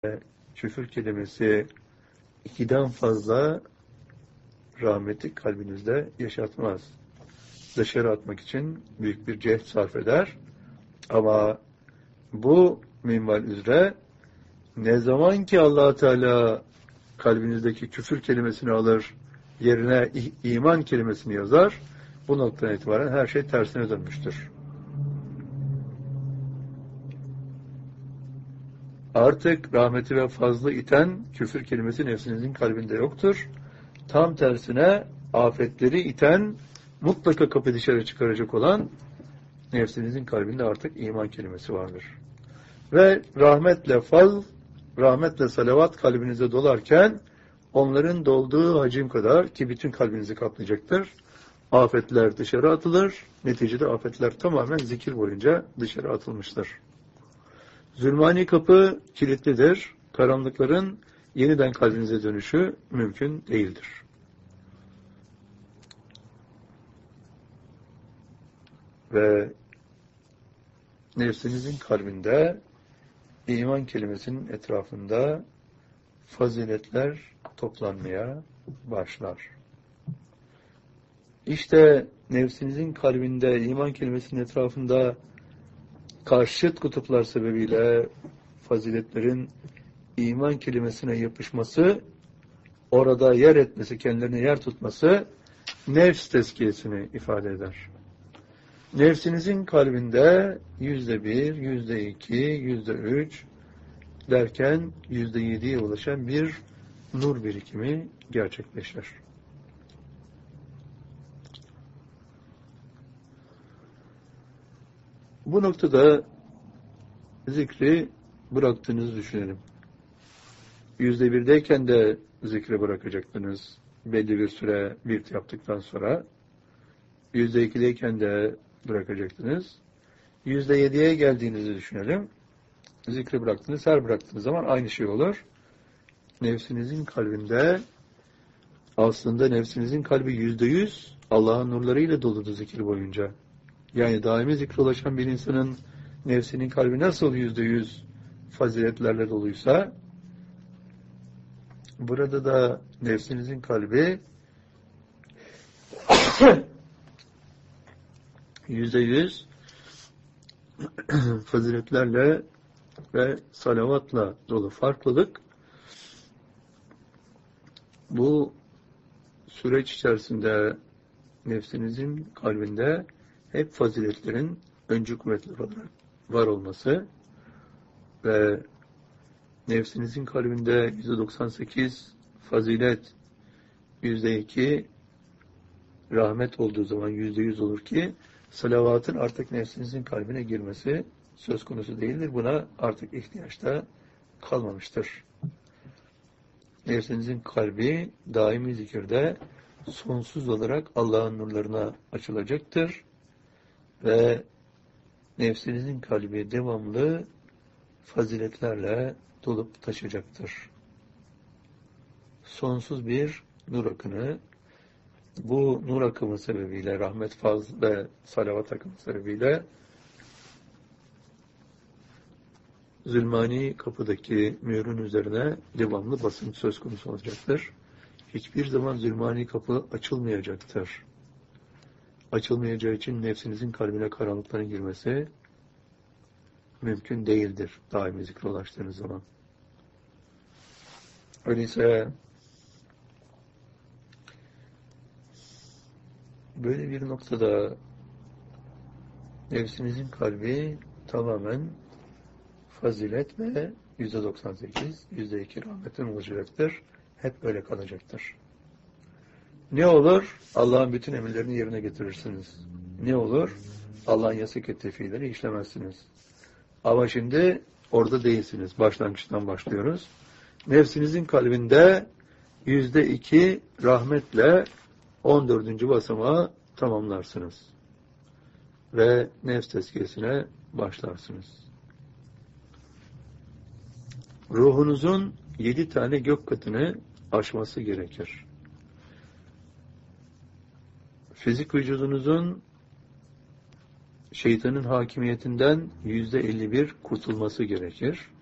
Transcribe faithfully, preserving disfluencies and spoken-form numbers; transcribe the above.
Küfür kelimesi ikiden fazla rahmeti kalbinizde yaşatmaz. Dışarı atmak için büyük bir cehd sarf eder. Ama bu minval üzere ne zaman ki Allah Teala kalbinizdeki küfür kelimesini alır, yerine iman kelimesini yazar, bu noktadan itibaren her şey tersine dönmüştür. Artık rahmeti ve fazlı iten küfür kelimesi nefsinizin kalbinde yoktur. Tam tersine afetleri iten, mutlaka kapı dışarı çıkaracak olan nefsinizin kalbinde artık iman kelimesi vardır. Ve rahmetle faz, rahmetle salavat kalbinize dolarken onların dolduğu hacim kadar ki bütün kalbinizi kaplayacaktır. Afetler dışarı atılır. Neticede afetler tamamen zikir boyunca dışarı atılmıştır. Zulmani kapı kilitlidir. Karanlıkların yeniden kalbinize dönüşü mümkün değildir. Ve nefsinizin kalbinde iman kelimesinin etrafında faziletler toplanmaya başlar. İşte nefsinizin kalbinde iman kelimesinin etrafında karşıt kutuplar sebebiyle faziletlerin iman kelimesine yapışması, orada yer etmesi, kendilerine yer tutması nefs tezkiyesini ifade eder. Nefsinizin kalbinde yüzde bir, yüzde iki, yüzde üç derken yüzde yediye ulaşan bir nur birikimi gerçekleşir. Bu noktada zikri bıraktığınızı düşünelim. Yüzde birdeyken de zikri bırakacaktınız. Belli bir süre virt yaptıktan sonra. Yüzde ikideyken de bırakacaktınız. Yüzde yediye geldiğinizi düşünelim. Zikri bıraktınız. Her bıraktığınız zaman aynı şey olur. Nefsinizin kalbinde aslında nefsinizin kalbi yüzde yüz Allah'ın nurlarıyla doludu zikir boyunca. Yani daimi zikre ulaşan bir insanın nefsinin kalbi nasıl yüzde yüz faziletlerle doluysa, burada da nefsinizin kalbi yüzde yüz faziletlerle ve salavatla dolu. Farklılık bu süreç içerisinde nefsinizin kalbinde hep faziletlerin öncü kuvvetler olarak var olması ve nefsinizin kalbinde yüzde doksan sekiz fazilet, yüzde iki rahmet olduğu zaman yüzde yüz olur ki salavatın artık nefsinizin kalbine girmesi söz konusu değildir. Buna artık ihtiyaç da kalmamıştır. Nefsinizin kalbi daimi zikirde sonsuz olarak Allah'ın nurlarına açılacaktır. Ve nefsinizin kalbi devamlı faziletlerle dolup taşacaktır. Sonsuz bir nur akını, bu nur akımı sebebiyle, rahmet, faz ve salavat akımı sebebiyle zulmani kapıdaki mührün üzerine devamlı basınç söz konusu olacaktır. Hiçbir zaman zulmani kapı açılmayacaktır. Açılmayacağı için nefsinizin kalbine karanlıkların girmesi mümkün değildir daimi zikre ulaştığınız zaman. Öyleyse böyle bir noktada nefsinizin kalbi tamamen fazilet ve yüzde doksan sekiz, yüzde iki rahmetten olacaktır. Hep böyle kalacaktır. Ne olur? Allah'ın bütün emirlerini yerine getirirsiniz. Ne olur? Allah'ın yasak ettiği fiilleri işlemezsiniz. Ama şimdi orada değilsiniz. Başlangıçtan başlıyoruz. Nefsinizin kalbinde yüzde iki rahmetle on dördüncü basamağı tamamlarsınız. Ve nefs tezkiyesine başlarsınız. Ruhunuzun yedi tane gök katını aşması gerekir. Fizik vücudunuzun şeytanın hakimiyetinden yüzde elli bir kurtulması gerekir.